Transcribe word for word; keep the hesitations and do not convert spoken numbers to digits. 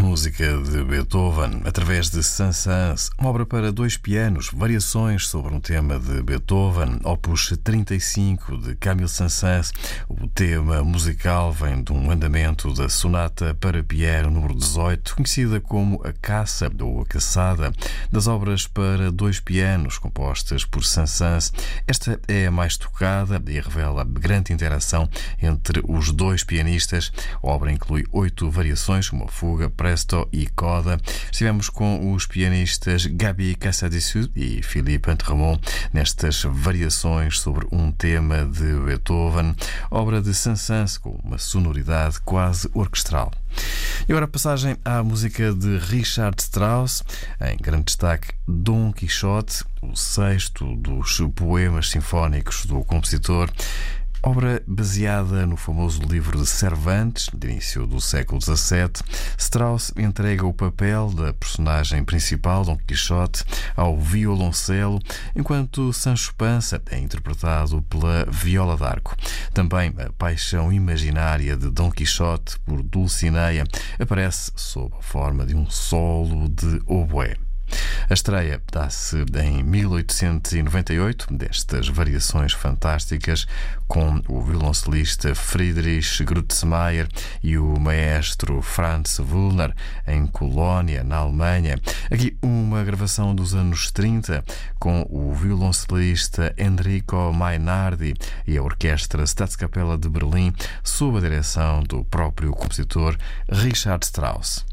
música de Beethoven através de Saint-Saëns, uma obra para dois pianos, variações sobre um tema de Beethoven, opus trinta e cinco de Camille Saint-Saëns. O tema musical vem de um andamento da sonata para piano número dezoito, conhecida como a Caça ou a Caçada, das obras para dois pianos compostas por Saint-Saëns. Esta é a mais tocada e revela grande interação entre os dois pianistas. A obra inclui oito variações, uma fuga, presto e coda. Estivemos com os pianistas Gabi Cassadissus e Philippe Entremont nestas variações sobre um tema de Beethoven, obra de Saint-Saëns com uma sonoridade quase orquestral. E agora a passagem à música de Richard Strauss, em grande destaque Dom Quixote, o sexto dos poemas sinfónicos do compositor. Obra baseada no famoso livro de Cervantes, de início do século dezassete, Strauss entrega o papel da personagem principal, Dom Quixote, ao violoncelo, enquanto Sancho Panza é interpretado pela viola d'arco. Também a paixão imaginária de Dom Quixote por Dulcinea aparece sob a forma de um solo de oboé. A estreia dá-se em mil oitocentos e noventa e oito, destas variações fantásticas, com o violoncelista Friedrich Grutzmeier e o maestro Franz Wüllner, em Colónia, na Alemanha. Aqui uma gravação dos anos trinta, com o violoncelista Enrico Mainardi e a orquestra Staatskapelle de Berlim, sob a direção do próprio compositor Richard Strauss.